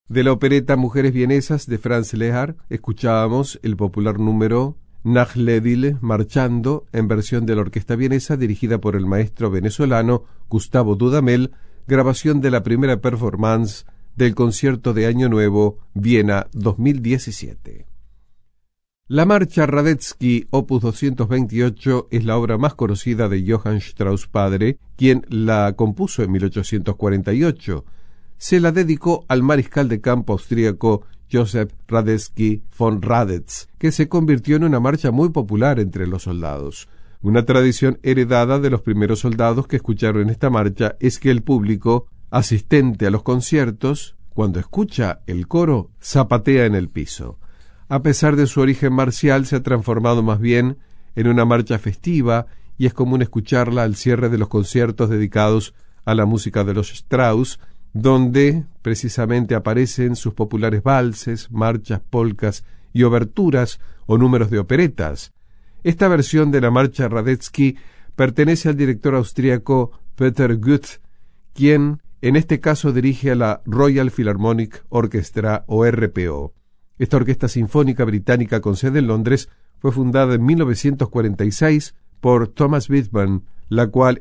De la opereta Mujeres vienesas de Franz Lehár escuchábamos el popular número Nachledil marchando en versión de la orquesta vienesa dirigida por el maestro venezolano Gustavo Dudamel, grabación de la primera performance del concierto de Año Nuevo Viena 2017. La marcha Radetzky, opus 228, es la obra más conocida de Johann Strauss padre, quien la compuso en 1848. Se la dedicó al mariscal de campo austríaco Joseph Radetzky von Radetz, que se convirtió en una marcha muy popular entre los soldados. Una tradición heredada de los primeros soldados que escucharon esta marcha es que el público, asistente a los conciertos, cuando escucha el coro, zapatea en el piso. A pesar de su origen marcial, se ha transformado más bien en una marcha festiva y es común escucharla al cierre de los conciertos dedicados a la música de los Strauss, donde precisamente aparecen sus populares valses, marchas, polcas y oberturas o números de operetas. Esta versión de la marcha Radetzky pertenece al director austríaco Peter Guth, quien en este caso dirige a la Royal Philharmonic Orchestra o RPO. Esta orquesta sinfónica británica con sede en Londres fue fundada en 1946 por Thomas Whitburn, la cual